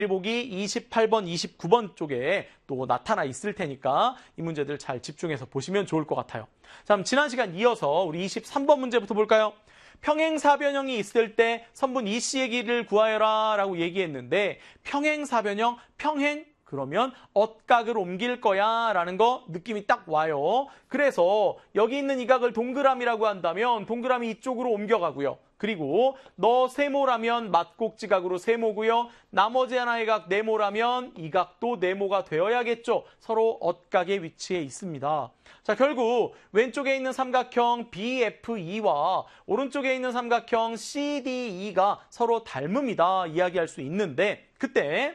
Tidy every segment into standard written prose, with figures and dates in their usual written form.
보기 28번, 29번 쪽에 또 나타나 있을 테니까 이 문제들 잘 집중해서 보시면 좋을 것 같아요. 자, 그럼 지난 시간 이어서 우리 23번 문제부터 볼까요? 평행사변형이 있을 때 선분 EC의 길이를 구하여라 라고 얘기했는데 평행사변형, 평행 그러면 엇각을 옮길 거야 라는 거 느낌이 딱 와요. 그래서 여기 있는 이 각을 동그라미라고 한다면 동그라미 이쪽으로 옮겨가고요. 그리고 너 세모라면 맞곡지각으로 세모고요. 나머지 하나의 각 네모라면 이 각도 네모가 되어야겠죠. 서로 엇각의 위치에 있습니다. 자, 결국 왼쪽에 있는 삼각형 BFE와 오른쪽에 있는 삼각형 CDE가 서로 닮음이다 이야기할 수 있는데 그때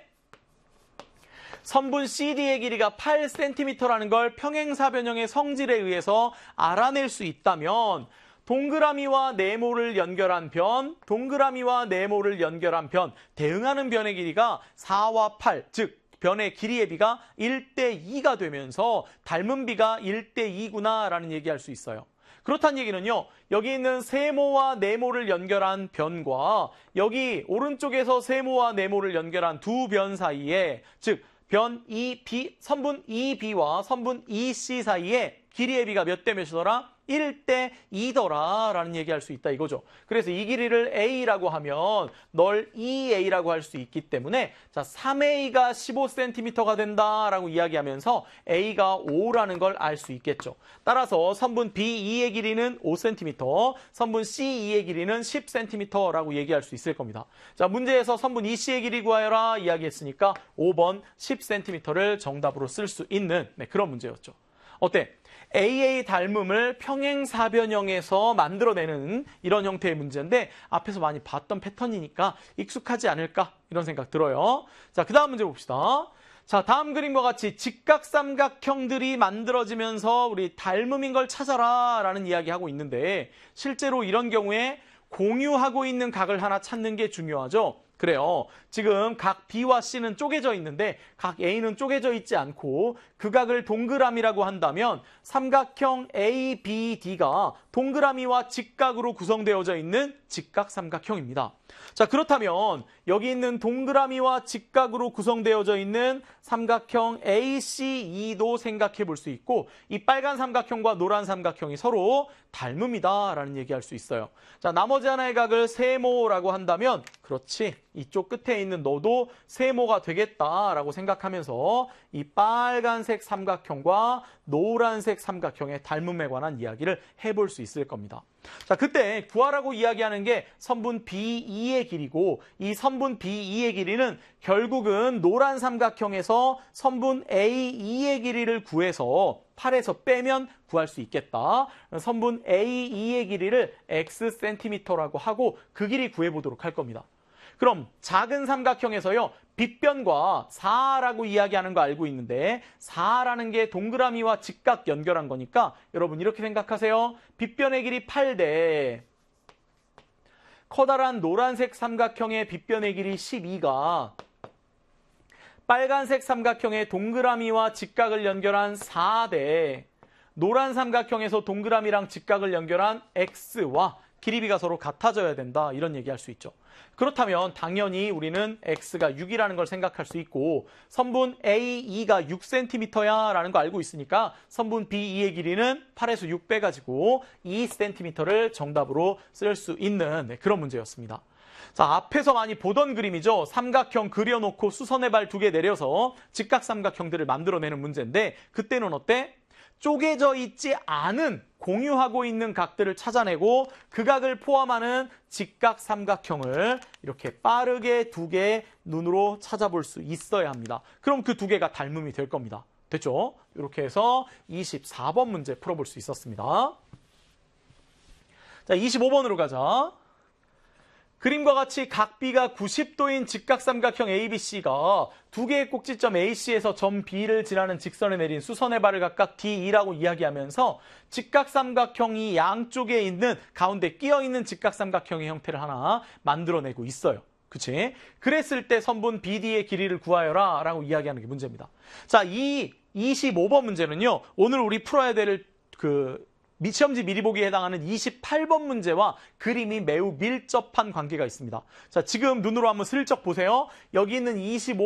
선분 CD의 길이가 8cm라는 걸 평행사변형의 성질에 의해서 알아낼 수 있다면 동그라미와 네모를 연결한 변, 동그라미와 네모를 연결한 변, 대응하는 변의 길이가 4와 8, 즉 변의 길이의 비가 1대2가 되면서 닮은 비가 1대2구나 라는 얘기할 수 있어요. 그렇다는 얘기는요. 여기 있는 세모와 네모를 연결한 변과 여기 오른쪽에서 세모와 네모를 연결한 두 변 사이에 즉 변 EB, 선분 EB와 선분 EC 사이에 길이의 비가 몇 대 몇이더라? 1대2더라 라는 얘기할 수 있다 이거죠. 그래서 이 길이를 A라고 하면 널 2A라고 할 수 있기 때문에 자 3A가 15cm가 된다라고 이야기하면서 A가 5라는 걸 알 수 있겠죠. 따라서 선분 BE의 길이는 5cm, 선분 CE의 길이는 10cm라고 얘기할 수 있을 겁니다. 자 문제에서 선분 EC의 길이 구하여라 이야기했으니까 5번 10cm를 정답으로 쓸 수 있는 그런 문제였죠. 어때? AA 닮음을 평행사변형에서 만들어내는 이런 형태의 문제인데 앞에서 많이 봤던 패턴이니까 익숙하지 않을까 이런 생각 들어요. 자, 그 다음 문제 봅시다. 자, 다음 그림과 같이 직각삼각형들이 만들어지면서 우리 닮음인 걸 찾아라 라는 이야기하고 있는데 실제로 이런 경우에 공유하고 있는 각을 하나 찾는 게 중요하죠. 그래요. 지금 각 B와 C는 쪼개져 있는데 각 A는 쪼개져 있지 않고 그 각을 동그라미라고 한다면 삼각형 ABD가 동그라미와 직각으로 구성되어져 있는 직각삼각형입니다. 자, 그렇다면 여기 있는 동그라미와 직각으로 구성되어져 있는 삼각형 ACE도 생각해 볼 수 있고 이 빨간 삼각형과 노란 삼각형이 서로 닮음이다라는 얘기할 수 있어요. 자, 나머지 하나의 각을 세모라고 한다면 그렇지. 이쪽 끝에 있는 너도 세모가 되겠다라고 생각하면서 이 빨간색 삼각형과 노란색 삼각형의 닮음에 관한 이야기를 해볼 수 있을 겁니다. 자, 그때 구하라고 이야기하는 게 선분 BE의 길이고 이 선분 BE의 길이는 결국은 노란 삼각형에서 선분 AE의 길이를 구해서 8에서 빼면 구할 수 있겠다. 선분 AE의 길이를 Xcm라고 하고 그 길이 구해보도록 할 겁니다. 그럼 작은 삼각형에서요. 빗변과 4라고 이야기하는 거 알고 있는데 4라는 게 동그라미와 직각 연결한 거니까 여러분 이렇게 생각하세요. 빗변의 길이 8대 커다란 노란색 삼각형의 빗변의 길이 12가 빨간색 삼각형의 동그라미와 직각을 연결한 4대 노란 삼각형에서 동그라미랑 직각을 연결한 X와 길이비가 서로 같아져야 된다 이런 얘기할 수 있죠. 그렇다면 당연히 우리는 X가 6이라는 걸 생각할 수 있고 선분 AE가 6cm야 라는 거 알고 있으니까 선분 BE의 길이는 8에서 6 빼가지고 2cm를 정답으로 쓸 수 있는 그런 문제였습니다. 자, 앞에서 많이 보던 그림이죠. 삼각형 그려놓고 수선의 발 2개 내려서 직각삼각형들을 만들어내는 문제인데 그때는 어때? 쪼개져 있지 않은 공유하고 있는 각들을 찾아내고 그 각을 포함하는 직각삼각형을 이렇게 빠르게 2개 눈으로 찾아볼 수 있어야 합니다. 그럼 그 2개가 닮음이 될 겁니다. 됐죠? 이렇게 해서 24번 문제 풀어볼 수 있었습니다. 자, 25번으로 가자. 그림과 같이 각 B가 90도인 직각삼각형 ABC가 2개의 꼭지점 AC에서 점 B를 지나는 직선에 내린 수선의 발을 각각 D2라고 이야기하면서 직각삼각형이 양쪽에 있는 가운데 끼어있는 직각삼각형의 형태를 하나 만들어내고 있어요. 그치? 그랬을 때 선분 BD의 길이를 구하여라 라고 이야기하는 게 문제입니다. 자, 이 25번 문제는요. 오늘 우리 풀어야 될 시험지 미리 보기에 해당하는 28번 문제와 그림이 매우 밀접한 관계가 있습니다. 자, 지금 눈으로 한번 슬쩍 보세요. 여기 있는 25